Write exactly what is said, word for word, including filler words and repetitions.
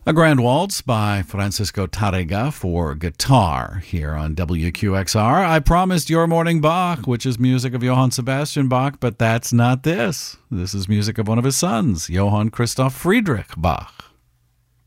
A Grand Waltz by Francisco Tárrega for guitar here on W Q X R. I promised Your Morning Bach, which is music of Johann Sebastian Bach, but that's not this. This is music of one of his sons, Johann Christoph Friedrich Bach.